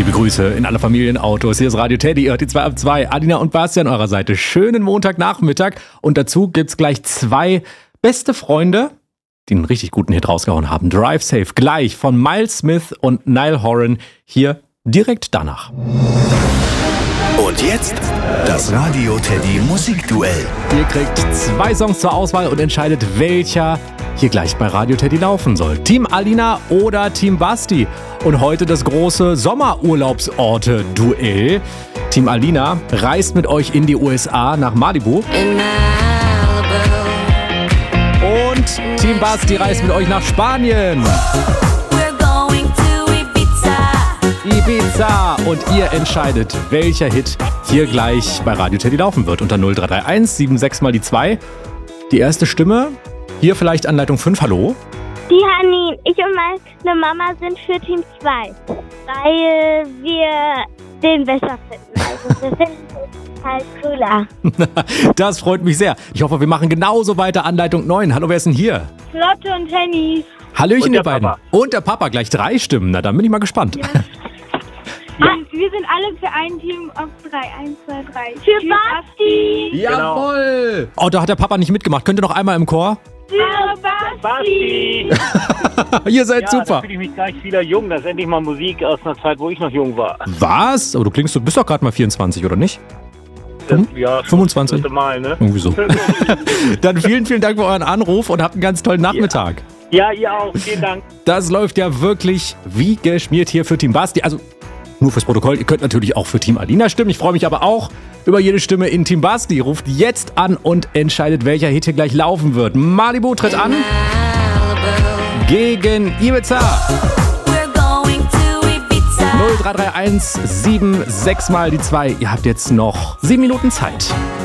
Liebe Grüße in alle Familienautos. Hier ist Radio Teddy, ihr hört die 2 ab 2. Adina und Basti an eurer Seite. Schönen Montagnachmittag. Und dazu gibt's gleich 2 beste Freunde, die einen richtig guten Hit rausgehauen haben. Drive Safe gleich von Miles Smith und Niall Horan hier direkt danach. Und jetzt das Radio Teddy Musikduell. Ihr kriegt 2 Songs zur Auswahl und entscheidet, welcher hier gleich bei Radio Teddy laufen soll. Team Alina oder Team Basti. Und heute das große Sommerurlaubsorte-Duell. Team Alina reist mit euch in die USA nach Malibu. Und Team Basti reist mit euch nach Spanien. Ibiza. Und ihr entscheidet, welcher Hit hier gleich bei Radio Teddy laufen wird. Unter 0331 76 mal die 2. Die erste Stimme, hier vielleicht an Leitung 5. Hallo? Die Hanin, ich und meine Mama sind für Team 2, weil wir den besser finden. Also wir finden es halt cooler. Das freut mich sehr. Ich hoffe, wir machen genauso weiter an Leitung 9. Hallo, wer ist denn hier? Lotte und Henny. Hallöchen, Und ihr der beiden. Papa. Und der Papa, gleich 3 Stimmen. Na, dann bin ich mal gespannt. Ja. Wir sind alle für ein Team auf 3. 1, 2, 3. Für Basti. Jawohl! Oh, da hat der Papa nicht mitgemacht. Könnt ihr noch einmal im Chor? Für Basti. Ihr seid Ja, super. da fühle ich mich gleich wieder jung. Das ist endlich mal Musik aus einer Zeit, wo ich noch jung war. Was? Aber du bist doch gerade mal 24, oder nicht? Ja, 25? das Mal, ne? Irgendwie so. Dann vielen, vielen Dank für euren Anruf und habt einen ganz tollen Nachmittag. Ja, ihr auch. Vielen Dank. Das läuft ja wirklich wie geschmiert hier für Team Basti. Also nur fürs Protokoll, ihr könnt natürlich auch für Team Alina stimmen. Ich freue mich aber auch über jede Stimme in Team Basti. Ruft jetzt an und entscheidet, welcher Hit hier gleich laufen wird. Malibu tritt an gegen Ibiza. 0331 76 mal die 2. Ihr habt jetzt noch 7 Minuten Zeit.